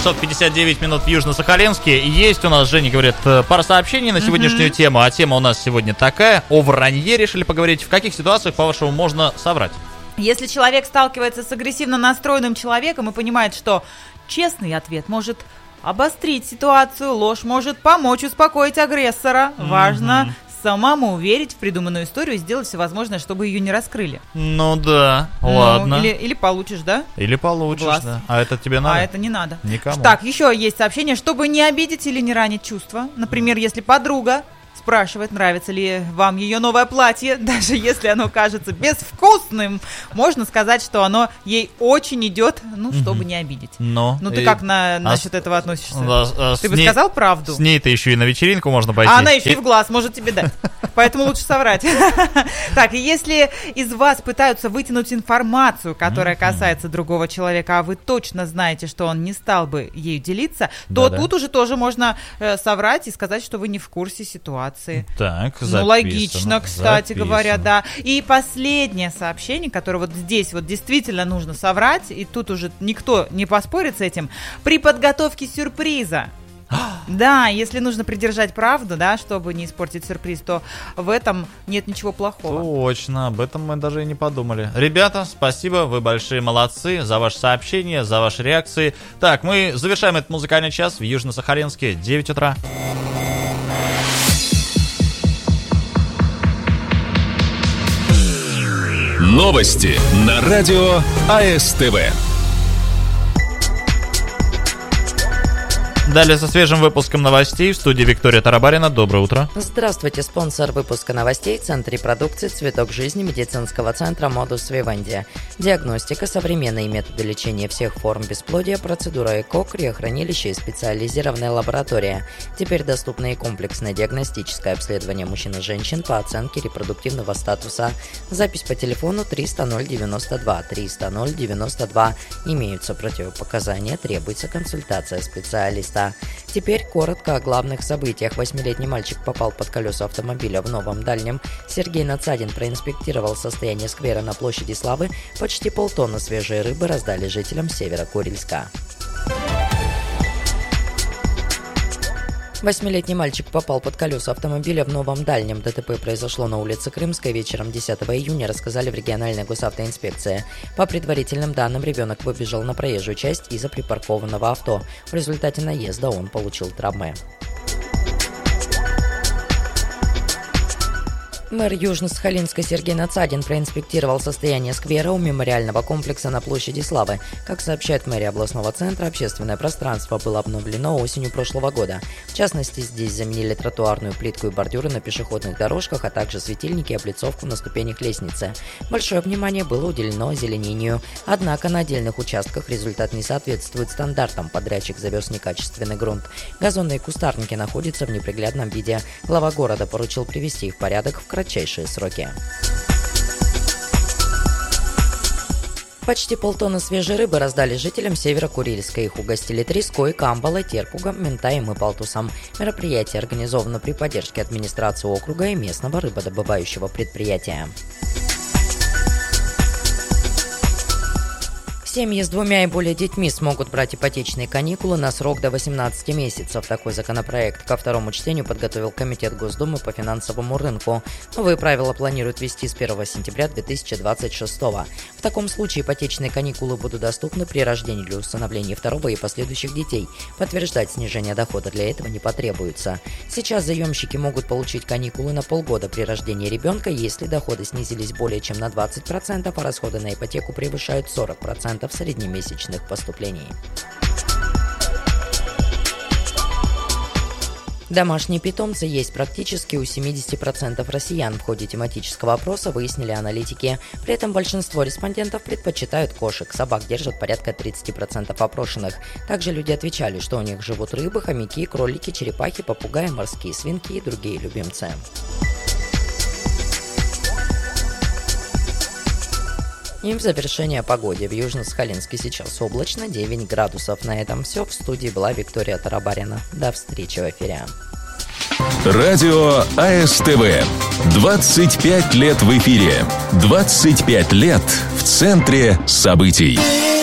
часов 59 минут в Южно-Сахалинске. Есть у нас, Женя говорит, пара сообщений на сегодняшнюю тему. А тема у нас сегодня такая. О вранье решили поговорить. В каких ситуациях, по-вашему, можно соврать? Если человек сталкивается с агрессивно настроенным человеком и понимает, что честный ответ может обострить ситуацию, ложь может помочь успокоить агрессора, важно самому верить в придуманную историю и сделать все возможное, чтобы ее не раскрыли. Ну да, ладно. Или получишь, да? Или получишь, глаз. да. А это тебе надо? А это не надо. Никому. Так, еще есть сообщение, чтобы не обидеть или не ранить чувства. Например, если подруга спрашивает, нравится ли вам ее новое платье, даже если оно кажется безвкусным, можно сказать, что оно ей очень идет, чтобы не обидеть. Ну ты как насчет этого относишься? Ты бы сказал правду? С ней-то еще и на вечеринку можно пойти. А она еще и в глаз может тебе дать. Поэтому лучше соврать. Так, и если из вас пытаются вытянуть информацию, которая касается другого человека, а вы точно знаете, что он не стал бы ею делиться, то тут уже тоже можно соврать и сказать, что вы не в курсе ситуации. Так, записано. Логично, кстати говоря, да. И последнее сообщение, которое вот здесь вот действительно нужно соврать, и тут уже никто не поспорит с этим, при подготовке сюрприза. Да, если нужно придержать правду, да, чтобы не испортить сюрприз, то в этом нет ничего плохого. Точно, об этом мы даже и не подумали. Ребята, спасибо, вы большие молодцы за ваши сообщения, за ваши реакции. Так, мы завершаем этот музыкальный час в Южно-Сахалинске, 9 утра. Новости на радио АСТВ. Далее со свежим выпуском новостей в студии Виктория Тарабарина. Доброе утро. Здравствуйте, спонсор выпуска новостей — Центр репродукции «Цветок жизни» медицинского центра «Модус Вивенди». Диагностика, современные методы лечения всех форм бесплодия, процедура ЭКО, криохранилище и специализированная лаборатория. Теперь доступно и комплексное диагностическое обследование мужчин и женщин по оценке репродуктивного статуса. Запись по телефону 300 092 300 092. Имеются противопоказания, требуется консультация специалиста. Теперь коротко о главных событиях. 8-летний мальчик попал под колеса автомобиля в Новом Дальнем. Сергей Нацадин проинспектировал состояние сквера на площади Славы. Почти полтонны свежей рыбы раздали жителям Северо-Курильска. 8-летний мальчик попал под колеса автомобиля в Новом Дальнем. ДТП произошло на улице Крымской вечером 10 июня, рассказали в региональной госавтоинспекции. По предварительным данным, ребенок выбежал на проезжую часть из-за припаркованного авто. В результате наезда он получил травмы. Мэр Южно-Сахалинска Сергей Нацадин проинспектировал состояние сквера у мемориального комплекса на площади Славы. Как сообщает мэрия областного центра, общественное пространство было обновлено осенью прошлого года. В частности, здесь заменили тротуарную плитку и бордюры на пешеходных дорожках, а также светильники и облицовку на ступенях лестницы. Большое внимание было уделено озеленению. Однако на отдельных участках результат не соответствует стандартам. Подрядчик завез некачественный грунт. Газоны и кустарники находятся в неприглядном виде. Глава города поручил привести их в порядок в кратчайшие сроки. Почти полтонны свежей рыбы раздали жителям Северо-Курильска. Их угостили треской, камбалой, терпугом, минтаем и палтусом. Мероприятие организовано при поддержке администрации округа и местного рыбодобывающего предприятия. Семьи с 2 и более детьми смогут брать ипотечные каникулы на срок до 18 месяцев. Такой законопроект ко второму чтению подготовил Комитет Госдумы по финансовому рынку. Новые правила планируют ввести с 1 сентября 2026 года. В таком случае ипотечные каникулы будут доступны при рождении или усыновлении второго и последующих детей. Подтверждать снижение дохода для этого не потребуется. Сейчас заемщики могут получить каникулы на полгода при рождении ребенка, если доходы снизились более чем на 20%, а расходы на ипотеку превышают 40% среднемесячных поступлений. Домашние питомцы есть практически у 70% россиян. В ходе тематического опроса выяснили аналитики. При этом большинство респондентов предпочитают кошек. Собак держат порядка 30% опрошенных. Также люди отвечали, что у них живут рыбы, хомяки, кролики, черепахи, попугаи, морские свинки и другие любимцы. И в завершение о погоде. В Южно-Сахалинске сейчас облачно, 9 градусов. На этом все. В студии была Виктория Тарабарина. До встречи в эфире. Радио АСТВ. 25 лет в эфире. 25 лет в центре событий.